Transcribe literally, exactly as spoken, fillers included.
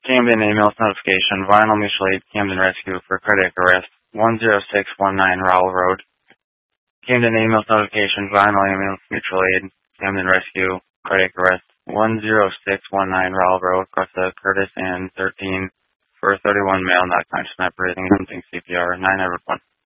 Camden ambulance notification, Vinyl Mutual Aid, Camden Rescue for cardiac arrest, one zero six one nine Rowell Road. Camden ambulance notification, Vinyl Ambulance Mutual Aid, Camden Rescue, cardiac arrest, one zero six one nine Rowell Road, Costa Curtis and thirteen for thirty-one male, not conscious, not breathing, attempting C P R, nine hundred one.